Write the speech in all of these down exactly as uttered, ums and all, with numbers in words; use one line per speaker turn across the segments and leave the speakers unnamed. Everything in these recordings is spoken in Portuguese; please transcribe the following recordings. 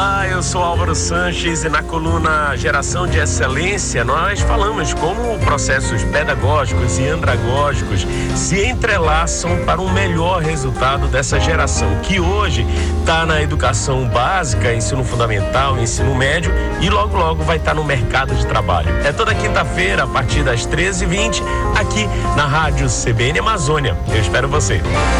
Olá, eu sou Álvaro Sanches e na coluna Geração de Excelência nós falamos como processos pedagógicos e andragógicos se entrelaçam para um melhor resultado dessa geração que hoje está na educação básica, ensino fundamental, ensino médio e logo logo vai estar no mercado de trabalho. É toda quinta-feira a partir das treze e vinte aqui na Rádio C B N Amazônia. Eu espero você.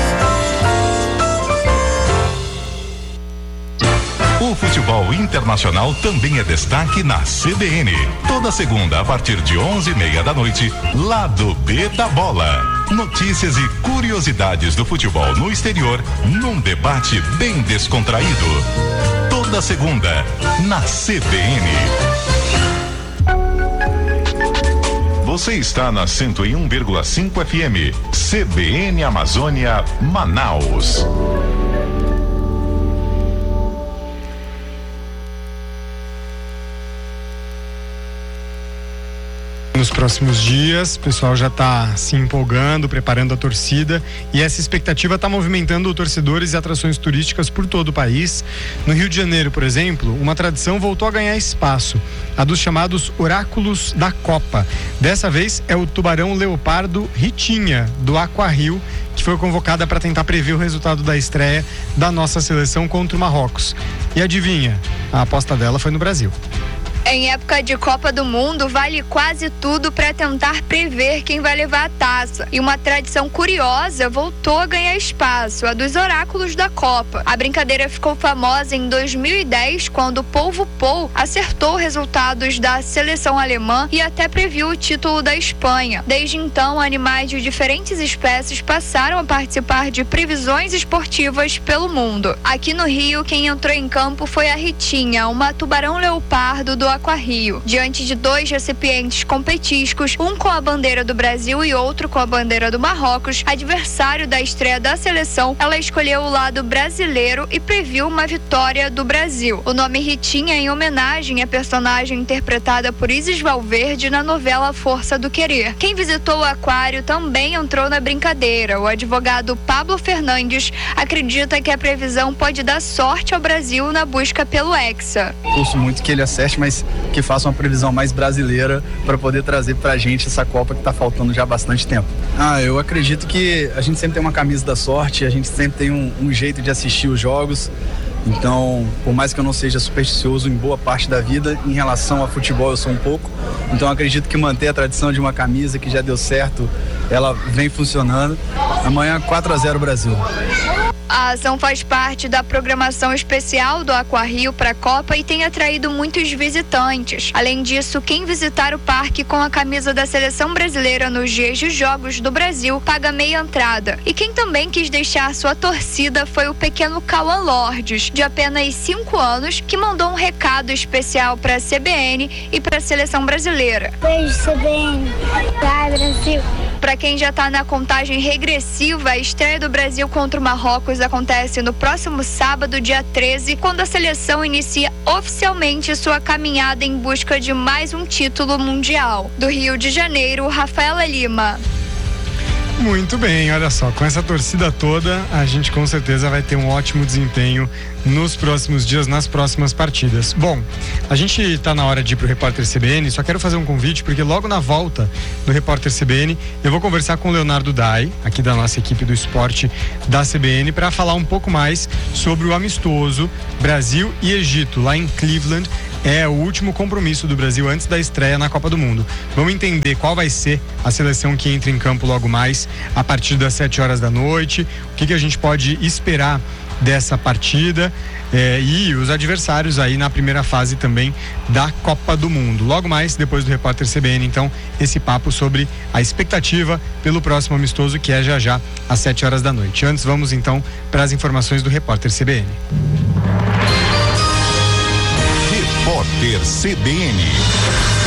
O futebol internacional também é destaque na C B N. Toda segunda, a partir de onze e meia da noite, Lado B da Bola. Notícias e curiosidades do futebol no exterior, num debate bem descontraído. Toda segunda, na C B N. Você está na cento e um vírgula cinco F M. C B N Amazônia, Manaus.
Nos próximos dias, o pessoal já está se empolgando, preparando a torcida, e essa expectativa está movimentando torcedores e atrações turísticas por todo o país. No Rio de Janeiro, por exemplo, uma tradição voltou a ganhar espaço, a dos chamados Oráculos da Copa. Dessa vez é o tubarão leopardo Ritinha, do Aquarrio, que foi convocada para tentar prever o resultado da estreia da nossa seleção contra o Marrocos. E adivinha, a aposta dela foi no Brasil.
Em época de Copa do Mundo, vale quase tudo para tentar prever quem vai levar a taça. E uma tradição curiosa voltou a ganhar espaço, a dos Oráculos da Copa. A brincadeira ficou famosa em dois mil e dez, quando o Polvo Pou acertou resultados da seleção alemã e até previu o título da Espanha. Desde então, animais de diferentes espécies passaram a participar de previsões esportivas pelo mundo. Aqui no Rio, quem entrou em campo foi a Ritinha, uma tubarão-leopardo do Aquarrio. Diante de dois recipientes competísticos, um com a bandeira do Brasil e outro com a bandeira do Marrocos, adversário da estreia da seleção, ela escolheu o lado brasileiro e previu uma vitória do Brasil. O nome Ritinha é em homenagem à personagem interpretada por Isis Valverde na novela Força do Querer. Quem visitou o aquário também entrou na brincadeira. O advogado Pablo Fernandes acredita que a previsão pode dar sorte ao Brasil na busca pelo Hexa.
Torço muito que ele acerte, mas que faça uma previsão mais brasileira para poder trazer pra gente essa Copa que tá faltando já há bastante tempo. Ah, eu acredito que a gente sempre tem uma camisa da sorte, a gente sempre tem um, um jeito de assistir os jogos. Então, por mais que eu não seja supersticioso em boa parte da vida, em relação a futebol eu sou um pouco. Então acredito que manter a tradição de uma camisa que já deu certo, ela vem funcionando. Amanhã quatro a zero Brasil.
A ação faz parte da programação especial do Aquarrio para a Copa e tem atraído muitos visitantes. Além disso, quem visitar o parque com a camisa da seleção brasileira nos dias de jogos do Brasil paga meia entrada. E quem também quis deixar sua torcida foi o pequeno Cauã Lordes, de apenas cinco anos, que mandou um recado especial para a C B N e para a seleção brasileira.
Beijo, C B N. Vai, Brasil.
Para quem já está na contagem regressiva, a estreia do Brasil contra o Marrocos acontece no próximo sábado, dia treze, quando a seleção inicia oficialmente sua caminhada em busca de mais um título mundial. Do Rio de Janeiro, Rafaela Lima.
Muito bem, olha só, com essa torcida toda, a gente com certeza vai ter um ótimo desempenho nos próximos dias, nas próximas partidas. Bom, a gente está na hora de ir pro Repórter C B N, só quero fazer um convite, porque logo na volta do Repórter C B N, eu vou conversar com o Leonardo Dai, aqui da nossa equipe do esporte da C B N, para falar um pouco mais sobre o amistoso Brasil e Egito, lá em Cleveland. É o último compromisso do Brasil antes da estreia na Copa do Mundo. Vamos entender qual vai ser a seleção que entra em campo logo mais a partir das sete horas da noite, o que, que a gente pode esperar dessa partida é, e os adversários aí na primeira fase também da Copa do Mundo. Logo mais, depois do Repórter C B N, então, esse papo sobre a expectativa pelo próximo amistoso, que é já já às sete horas da noite. Antes, vamos então para as informações do Repórter C B N.
Repórter C B N.